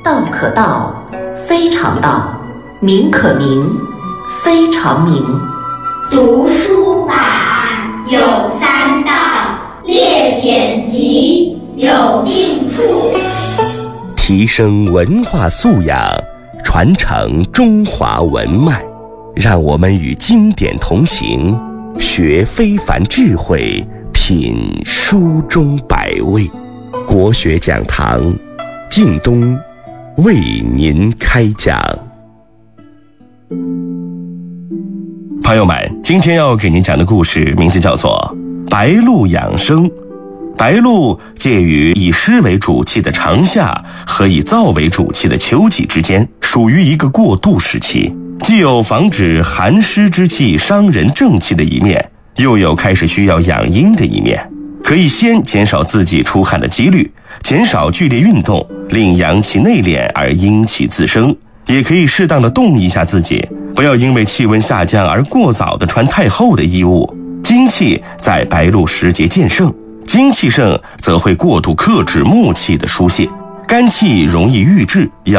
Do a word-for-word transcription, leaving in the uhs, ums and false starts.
道可道，非常道；名可名，非常名。 读书法有三到，列典籍有定处。 提升文化素养，传承中华文脉，让我们与经典同行，学非凡智慧，品书中百味。国学讲堂，靳东为您开讲。朋友们，今天要给您讲的故事名字叫做《白露养生》。白露介于以湿为主气的长夏和以燥为主气的秋季之间，属于一个过渡时期，既有防止寒湿之气伤人正气的一面，又有开始需要养阴的一面。可以先减少自己出汗的几率，减少剧烈运动，令阳气内敛而阴气自生。也可以适当的动一下自己，不要因为气温下降而过早的穿太厚的衣物。精气在白露时节渐盛，精气盛则会过度克制木气的疏泄，肝气容易郁滞，要